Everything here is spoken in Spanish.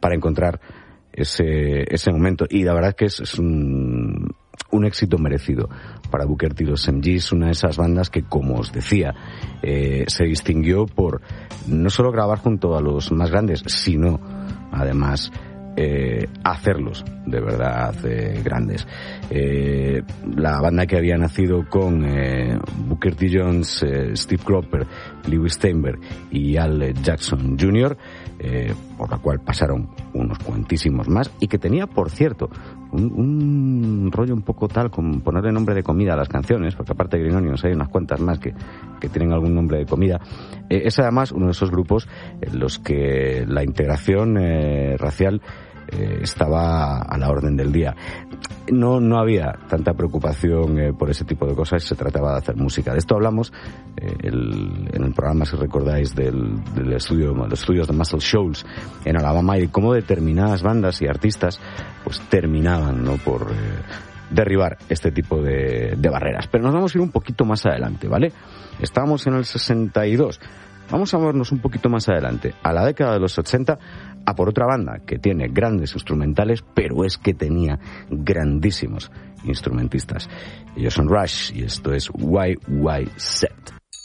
para encontrar ese momento. Y la verdad es que es un éxito merecido para Booker T. Los MGs, una de esas bandas que, como os decía, se distinguió por no solo grabar junto a los más grandes, sino además hacerlos de verdad grandes. La banda que había nacido con Booker T. Jones, Steve Cropper, Lewis Steinberg y Al Jackson Jr., por la cual pasaron unos cuantísimos más, y que tenía, por cierto, un rollo un poco tal con ponerle nombre de comida a las canciones, porque aparte de Green Onions hay unas cuantas más que tienen algún nombre de comida. Es además uno de esos grupos en los que la integración racial estaba a la orden del día. No había tanta preocupación por ese tipo de cosas, se trataba de hacer música. De esto hablamos en el programa, si recordáis, del estudio, los estudios de Muscle Shoals en Alabama, y cómo determinadas bandas y artistas pues terminaban, ¿no?, por derribar este tipo de barreras. Pero nos vamos a ir un poquito más adelante, ¿vale? Estábamos en el 62. Vamos a movernos un poquito más adelante, a la década de los 80, a por otra banda que tiene grandes instrumentales, pero es que tenía grandísimos instrumentistas. Ellos son Rush, y esto es Why Set.